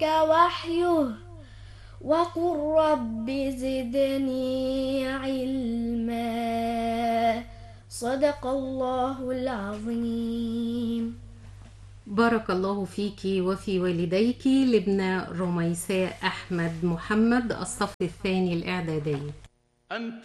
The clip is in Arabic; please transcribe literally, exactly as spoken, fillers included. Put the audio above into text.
وحيه وقل رب زدني علما. صدق الله العظيم. بارك الله فيك وفي والديك. لبنى رميساء أحمد محمد، الصف الثاني الإعدادي.